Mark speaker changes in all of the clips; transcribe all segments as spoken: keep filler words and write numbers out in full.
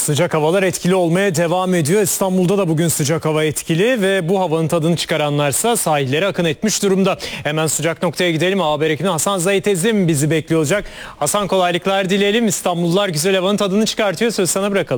Speaker 1: Sıcak havalar etkili olmaya devam ediyor. İstanbul'da da bugün sıcak hava etkili ve bu havanın tadını çıkaranlarsa sahillere akın etmiş durumda. Hemen sıcak noktaya gidelim. Haber ekibi Hasan Zahit Ezdim bizi bekliyor olacak. Hasan, kolaylıklar dileyelim. İstanbullular güzel havanın tadını çıkartıyor. Söz sana bırakalım.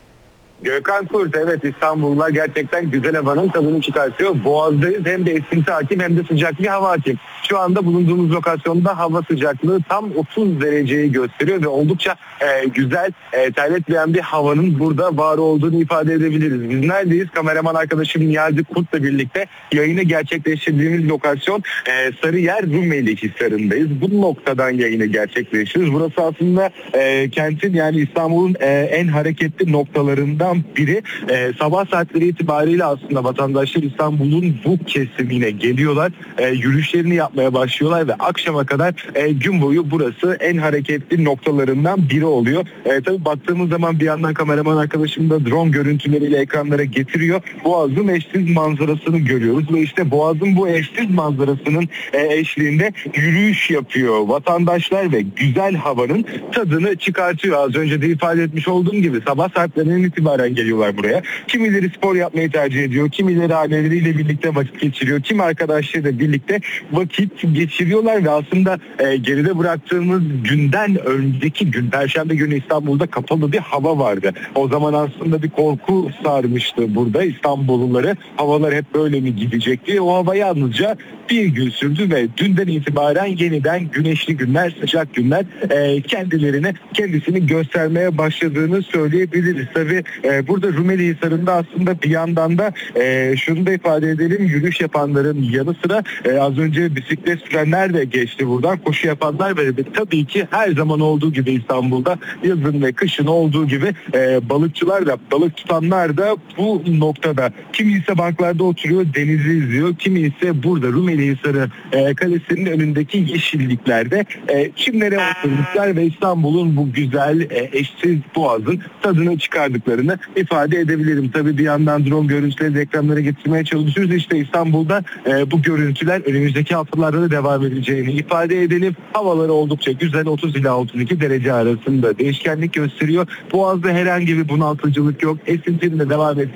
Speaker 2: Gökhan Kurt, evet, İstanbullular gerçekten güzel havanın tadını çıkartıyor. Boğaz'dayız, hem de esinti hakim hem de sıcak bir hava hakim. Şu anda bulunduğumuz lokasyonda hava sıcaklığı tam otuz dereceyi gösteriyor ve oldukça e, güzel, e, terletmeyen bir havanın burada var olduğunu ifade edebiliriz. Biz neredeyiz? Kameraman arkadaşım Niyazi Kurt'la birlikte yayını gerçekleştirdiğimiz lokasyon e, Sarıyer Rumeli Hisarı'ndayız. Bu noktadan yayını gerçekleştiriyoruz. Burası aslında e, kentin, yani İstanbul'un e, en hareketli noktalarından biri. Ee, sabah saatleri itibariyle aslında vatandaşlar İstanbul'un bu kesimine geliyorlar. Ee, yürüyüşlerini yapmaya başlıyorlar ve akşama kadar e, gün boyu burası en hareketli noktalarından biri oluyor. E, tabii baktığımız zaman bir yandan kameraman arkadaşım da drone görüntüleriyle ekranlara getiriyor. Boğaz'ın eşsiz manzarasını görüyoruz ve işte Boğaz'ın bu eşsiz manzarasının e, eşliğinde yürüyüş yapıyor vatandaşlar ve güzel havanın tadını çıkartıyor. Az önce de ifade etmiş olduğum gibi sabah saatlerinden itibaren geliyorlar buraya. Kimileri spor yapmayı tercih ediyor, kimileri aileleriyle birlikte vakit geçiriyor, kimi arkadaşlarıyla birlikte vakit geçiriyorlar ve aslında e, geride bıraktığımız günden önceki gün, Perşembe günü İstanbul'da kapalı bir hava vardı. O zaman aslında bir korku sarmıştı burada İstanbulluları. Havalar hep böyle mi gidecek diye. O hava yalnızca bir gün sürdü ve dünden itibaren yeniden güneşli günler, sıcak günler e, kendilerine, kendisini göstermeye başladığını söyleyebiliriz. Tabii e, burada Rumeli Hisarı'nda aslında bir yandan da e, şunu da ifade edelim, yürüyüş yapanların yanı sıra e, az önce bisiklet sürenler de geçti buradan, koşu yapanlar ve tabii ki her zaman olduğu gibi İstanbul'da yazın ve kışın olduğu gibi e, balıkçılar da, balık tutanlar da bu noktada. Kimi ise banklarda oturuyor, denizi izliyor, kimi ise burada Rumeli Hisarı e, kalesinin önündeki yeşilliklerde e, çimlere oturmuşlar ve İstanbul'un bu güzel e, eşsiz boğazın tadını çıkardıklarını ifade edebilirim. Tabii bir yandan drone görüntüleri de ekranlara getirmeye çalışıyoruz. İşte İstanbul'da e, bu görüntüler önümüzdeki haftalarda da devam edeceğini ifade edelim. Havaları oldukça güzel, otuz ila otuz iki derece arasında değişkenlik gösteriyor. Boğaz'da herhangi bir bunaltıcılık yok. Esintinin de devam ettiği